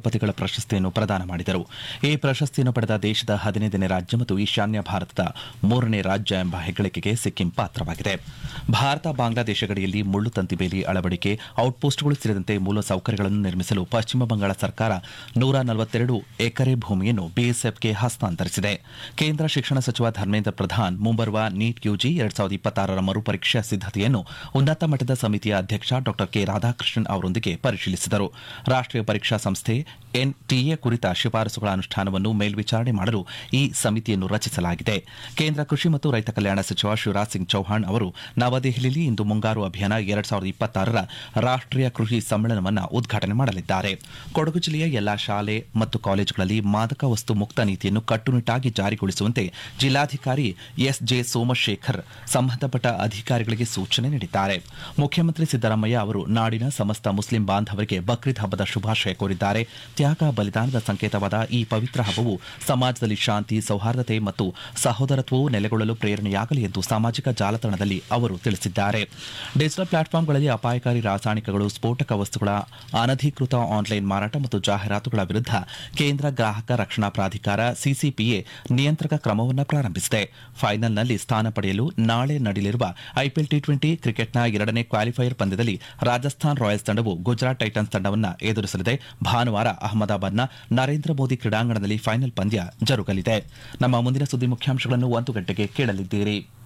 ರಾಷ್ಟ್ರಪತಿಗಳ ಪ್ರಶಸ್ತಿಯನ್ನು ಪ್ರದಾನ ಮಾಡಿದರು. ಈ ಪ್ರಶಸ್ತಿಯನ್ನು ಪಡೆದ ದೇಶದ 15ನೇ ರಾಜ್ಯ ಮತ್ತು ಈಶಾನ್ಯ ಭಾರತದ 3ನೇ ರಾಜ್ಯ ಎಂಬ ಹೆಗ್ಗಳಿಕೆಗೆ ಸಿಕ್ಕಿಂ ಪಾತ್ರವಾಗಿದೆ. ಭಾರತ ಬಾಂಗ್ಲಾದೇಶ ಗಡಿಯಲ್ಲಿ ಮುಳ್ಳು ತಂತಿ ಬೇಲಿ ಅಳವಡಿಕೆ, ಔಟ್ಪೋಸ್ಟ್ಗಳು ಸೇರಿದಂತೆ ಮೂಲಸೌಕರ್ಯಗಳನ್ನು ನಿರ್ಮಿಸಲು ಪಶ್ಚಿಮ ಬಂಗಾಳ ಸರ್ಕಾರ 142 ಎಕರೆ ಭೂಮಿಯನ್ನು ಬಿಎಸ್ಎಫ್ಗೆ ಹಸ್ತಾಂತರಿಸಿದೆ. ಕೇಂದ್ರ ಶಿಕ್ಷಣ ಸಚಿವ ಧರ್ಮೇಂದ್ರ ಪ್ರಧಾನ್ ಮುಂಬರುವ ನೀಟ್ ಯುಜಿ 2026ರ ಮರುಪರೀಕ್ಷಾ ಸಿದ್ದತೆಯನ್ನು ಉನ್ನತ ಮಟ್ಟದ ಸಮಿತಿಯ ಅಧ್ಯಕ್ಷ ಡಾ ಕೆ ರಾಧಾಕೃಷ್ಣನ್ ಅವರೊಂದಿಗೆ ಪರಿಶೀಲಿಸಿದರು. ರಾಷ್ಟೀಯ ಪರೀಕ್ಷಾ ಸಂಸ್ಥೆ ಎನ್ಟಿಎ ಕುರಿತ ಶಿಫಾರಸುಗಳ ಅನುಷ್ಠಾನವನ್ನು ಮೇಲ್ವಿಚಾರಣೆ ಮಾಡಲು ಈ ಸಮಿತಿಯನ್ನು ರಚಿಸಲಾಗಿದೆ. ಕೇಂದ್ರ ಕೃಷಿ ಮತ್ತು ರೈತ ಕಲ್ಯಾಣ ಸಚಿವ ಶಿವರಾಜ್ ಸಿಂಗ್ ಚೌಹಾಣ್ ಅವರು ನವದೆಹಲಿಯಲ್ಲಿ ಇಂದು ಮುಂಗಾರು ಅಭಿಯಾನ 2026ರ ರಾಷ್ಟೀಯ ಕೃಷಿ ಸಮ್ಮೇಳನವನ್ನು ಉದ್ಘಾಟನೆ ಮಾಡಲಿದ್ದಾರೆ. ಕೊಡಗು ಜಿಲ್ಲೆಯ ಎಲ್ಲಾ ಶಾಲೆ ಮತ್ತು ಕಾಲೇಜುಗಳಲ್ಲಿ ಮಾದಕ ವಸ್ತು ಮುಕ್ತ ನೀತಿಯನ್ನು ಕಟ್ಟುನಿಟ್ಟಾಗಿ ಜಾರಿಗೊಳಿಸುವಂತೆ ಜಿಲ್ಲಾಧಿಕಾರಿ ಎಸ್ಜೆ ಸೋಮಶೇಖರ್ ಸಂಬಂಧಪಟ್ಟ ಅಧಿಕಾರಿಗಳಿಗೆ ಸೂಚನೆ ನೀಡಿದ್ದಾರೆ. ಮುಖ್ಯಮಂತ್ರಿ ಸಿದ್ದರಾಮಯ್ಯ ಅವರು ನಾಡಿನ ಸಮಸ್ತ ಮುಸ್ಲಿಂ ಬಾಂಧವರಿಗೆ ಬಕ್ರೀದ್ ಹಬ್ಬದ ಶುಭಾಶಯ ಕೋರಿದ್ದಾರೆ. ತ್ಯಾಗ ಬಲಿದಾನದ ಸಂಕೇತವಾದ ಈ ಪವಿತ್ರ ಹಬ್ಬವು ಸಮಾಜದಲ್ಲಿ ಶಾಂತಿ, ಸೌಹಾರ್ದತೆ ಮತ್ತು ಸಹೋದರತ್ವವು ನೆಲೆಗೊಳ್ಳಲು ಪ್ರೇರಣೆಯಾಗಲಿ ಎಂದು ಸಾಮಾಜಿಕ ಜಾಲತಾಣದಲ್ಲಿ ಅವರು ತಿಳಿಸಿದ್ದಾರೆ. ಡಿಜಿಟಲ್ ಪ್ಲಾಟ್ಫಾರ್ಮ್ಗಳಲ್ಲಿ ಅಪಾಯಕಾರಿ ರಾಸಾಯನಿಕಗಳು, ಸ್ಫೋಟಕ ವಸ್ತುಗಳ ಅನಧಿಕೃತ ಆನ್ಲೈನ್ ಮಾರಾಟ ಮತ್ತು ಜಾಹೀರಾತುಗಳ ವಿರುದ್ಧ ಕೇಂದ್ರ ಗ್ರಾಹಕ ರಕ್ಷಣಾ ಪ್ರಾಧಿಕಾರ ಸಿಸಿಪಿಎ ನಿಯಂತ್ರಕ ಕ್ರಮವನ್ನು ಪ್ರಾರಂಭಿಸಿದೆ. ಫೈನಲ್ನಲ್ಲಿ ಸ್ಥಾನ ಪಡೆಯಲು ನಾಳೆ ನಡೆಯಲಿರುವ ಐಪಿಎಲ್ ಟಿ20 ಕ್ರಿಕೆಟ್ನ 2ನೇ ಕ್ವಾಲಿಫೈಯರ್ ಪಂದ್ಯದಲ್ಲಿ ರಾಜಸ್ಥಾನ್ ರಾಯಲ್ಸ್ ತಂಡವು ಗುಜರಾತ್ ಟೈಟನ್ಸ್ ತಂಡವನ್ನು ಎದುರಿಸಲಿದೆ. ಭಾನುವಾರ ಅಹಮದಾಬಾದ್ನ ನರೇಂದ್ರ ಮೋದಿ ಕ್ರೀಡಾಂಗಣದಲ್ಲಿ ಫೈನಲ್ ಪಂದ್ಯ ಜರುಗಲಿದೆ. ನಮ್ಮ ಮುಂದಿನ ಸುದ್ದಿ ಮುಖ್ಯಾಂಶಗಳನ್ನು 1 ಗಂಟೆಗೆ ಕೇಳಲಿದ್ದೀರಿ.